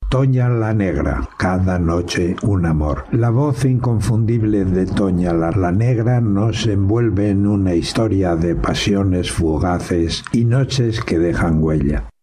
Toña la Negra, cada noche un amor. La voz inconfundible de Toña la Negra nos envuelve en una historia de pasiones fugaces y noches que dejan huella.